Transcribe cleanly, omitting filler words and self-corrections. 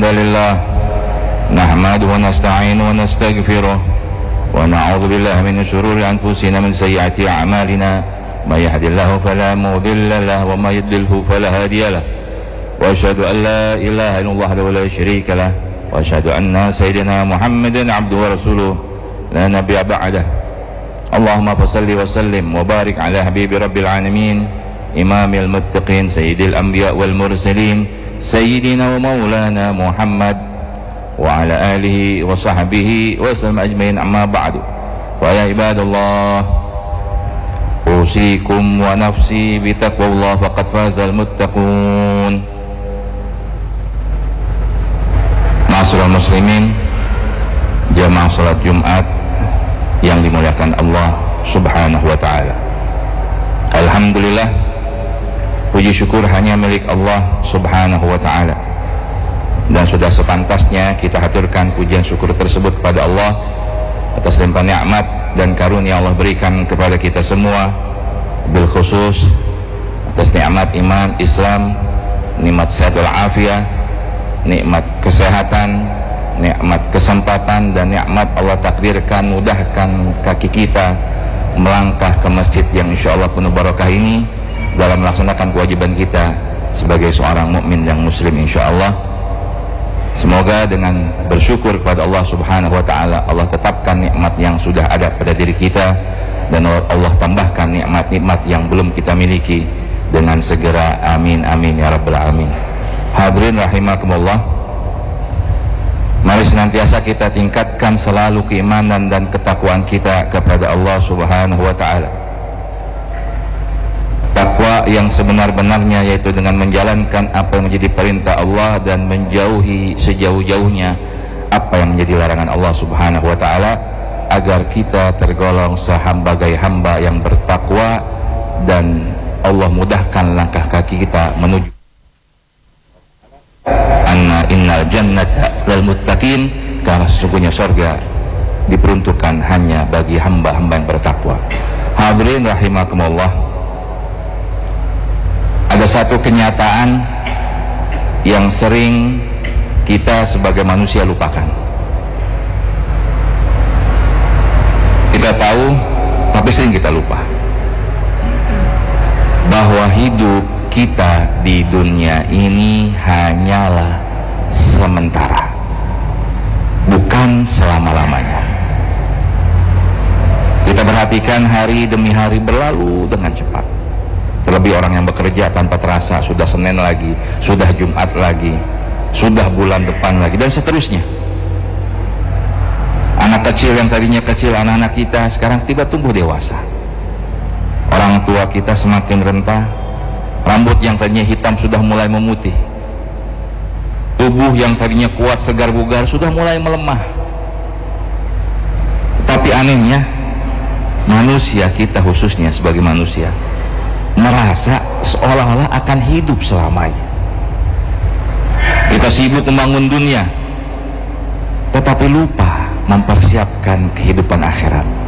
لله نحمده ونستعينه ونستغفره ونعوذ بالله من شرور أنفسنا من سيئات أعمالنا من يهد الله فلا مضل له وما يضلل فلا هادي له وأشهد أن لا إله إلا الله وحده لا شريك له وأشهد أن سيدنا محمدا عبده ورسوله لا نبي بعده اللهم صل وسلم وبارك على حبيب رب العالمين إمام المتقين سيد الأنبياء والمرسلين سيدنا ومولانا محمد وعلى آله وصحبه وسلم أجمعين. أما بعد فيا عباد الله أوصيكم ونفسي بتقوى الله فقد فاز المتقون. Ma'asyiral muslimin, jamaah salat Jumat yang dimuliakan Allah Subhanahu wa taala. Alhamdulillah, puji syukur hanya milik Allah Subhanahu wa taala. Dan sudah sepantasnya kita haturkan pujian syukur tersebut kepada Allah atas limpahan nikmat dan karunia Allah berikan kepada kita semua, bil khusus atas nikmat iman Islam, nikmat sehat wal afiat, nikmat kesehatan, nikmat kesempatan, dan nikmat Allah takdirkan mudahkan kaki kita melangkah ke masjid yang insya Allah penuh barakah ini dalam melaksanakan kewajiban kita sebagai seorang mukmin yang muslim insya Allah. Semoga dengan bersyukur kepada Allah Subhanahu wa taala, Allah tetapkan nikmat yang sudah ada pada diri kita dan Allah tambahkan nikmat-nikmat yang belum kita miliki dengan segera. Amin amin ya rabbal alamin. Hadirin rahimakumullah, mari senantiasa kita tingkatkan selalu keimanan dan ketakwaan kita kepada Allah Subhanahu wa taala. Takwa yang sebenar-benarnya yaitu dengan menjalankan apa yang menjadi perintah Allah dan menjauhi sejauh-jauhnya apa yang menjadi larangan Allah Subhanahu wa taala, agar kita tergolong sebagai hamba yang bertakwa dan Allah mudahkan langkah kaki kita menuju innal jannata lil muttaqin, karena sesungguhnya surga diperuntukkan hanya bagi hamba-hamba yang bertakwa. Hadirin rahimakumullah, ada satu kenyataan yang sering kita sebagai manusia lupakan. Kita tahu tapi sering kita lupa bahwa hidup kita di dunia ini hanyalah sementara, bukan selama-lamanya. Kita perhatikan hari demi hari berlalu dengan cepat. Terlebih orang yang bekerja tanpa terasa sudah Senin lagi, sudah Jumat lagi, sudah bulan depan lagi, dan seterusnya. Anak kecil yang tadinya kecil, anak-anak kita sekarang tiba tumbuh dewasa. Orang tua kita semakin renta, rambut yang tadinya hitam sudah mulai memutih, tubuh yang tadinya kuat segar bugar sudah mulai melemah. Tapi anehnya, manusia kita khususnya sebagai manusia merasa seolah-olah akan hidup selamanya. Kita sibuk membangun dunia tetapi lupa mempersiapkan kehidupan akhirat.